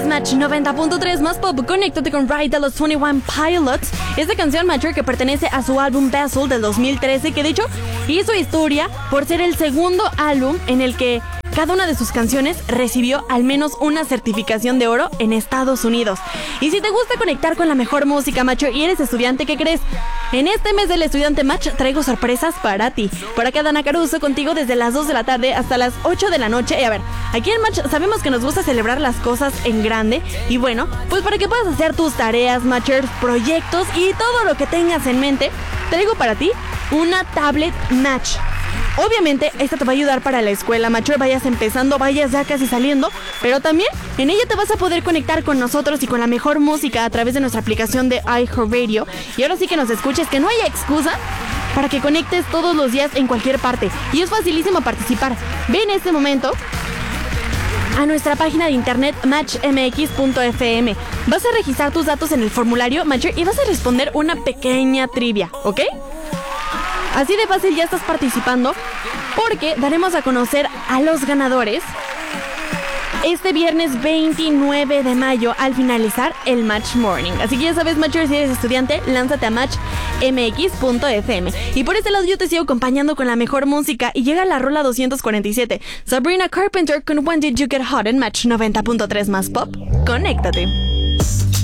Match 90.3 más pop. Conéctate con Ride de los 21 Pilots. Esta canción, Mature, que pertenece a su álbum Vessel del 2013, que de hecho hizo historia por ser el segundo álbum en el que cada una de sus canciones recibió al menos una certificación de oro en Estados Unidos. Y si te gusta conectar con la mejor música, Mature, y eres estudiante, ¿qué crees? En este mes del Estudiante Match traigo sorpresas para ti. Por acá Dana Caruso contigo desde las 2 de la tarde hasta las 8 de la noche. Y a ver, aquí en Match sabemos que nos gusta celebrar las cosas en grande. Y bueno, pues para que puedas hacer tus tareas, Matchers, proyectos y todo lo que tengas en mente, traigo para ti una tablet Match. Obviamente, esta te va a ayudar para la escuela, Mature, vayas empezando, vayas ya casi saliendo, pero también en ella te vas a poder conectar con nosotros y con la mejor música a través de nuestra aplicación de iHeartRadio. Y ahora sí que nos escuches, que no haya excusa para que conectes todos los días en cualquier parte. Y es facilísimo participar. Ve en este momento a nuestra página de internet matchmx.fm. Vas a registrar tus datos en el formulario, Mature, y vas a responder una pequeña trivia, ¿ok? Así de fácil ya estás participando, porque daremos a conocer a los ganadores este viernes 29 de mayo al finalizar el Match Morning. Así que ya sabes, Matcher, si eres estudiante, lánzate a matchmx.fm. Y por este lado yo te sigo acompañando con la mejor música y llega la rola 247. Sabrina Carpenter con When Did You Get Hot en Match 90.3 más pop. Conéctate.